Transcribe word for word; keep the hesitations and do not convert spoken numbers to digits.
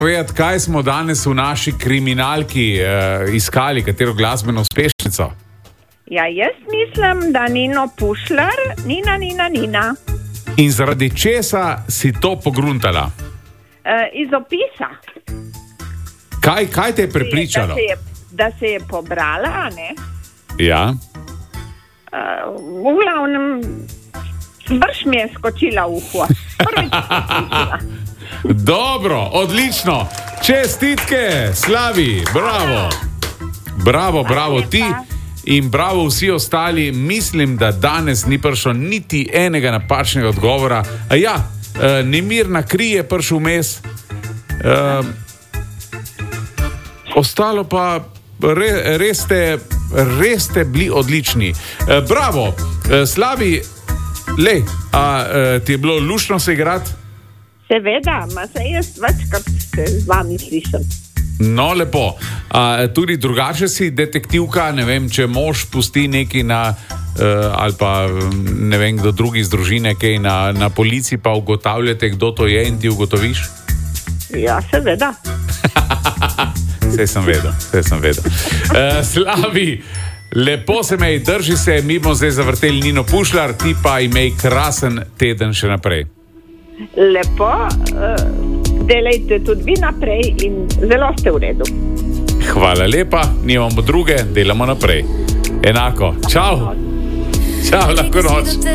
povedati, kaj smo danes v naši kriminalki uh, iskali, katero glasbeno uspešnico? Ja, jaz mislim, da Nino Pušlar, Nina, Nina, Nina. In zaradi česa si to pogruntala? Uh, iz opisa. Kaj, kaj te je prepričalo? Da se je, da se je pobrala, ne? Ja. Uh, v glavnem, brž mi je skočila v uho. Dobro, odlično. Čestitke, Slavi, bravo. Bravo, bravo ti in bravo vsi ostali. Mislim, da danes ni prišlo niti enega napačnega odgovora. A ja, nemirna kri je prišel vmes. Uh, ostalo pa re, res, ste, res ste bili odlični. Uh, bravo, uh, Slavi, lej, a uh, ti je bilo luštno se igrati? Seveda, ma se jaz večkrat se z vami slišam. No, lepo. A, tudi drugače si detektivka, ne vem, če mož pusti nekaj na, uh, ali pa ne vem, kdo drugi iz družine, kaj na, na policiji, pa ugotavljate, kdo to je in ti ugotoviš? Ja, seveda. Vse sem vedel, vse sem vedel. Uh, Slavi, lepo se mej, drži se, mi bomo zdaj zavrteli Nino Pušlar, ti pa imej krasen teden še naprej. Lepo, uh, delajte tudi vi naprej in zelo ste v redu. Hvala lepa, nimamo druge, delamo naprej. Enako, čau. Čau, lahko noč.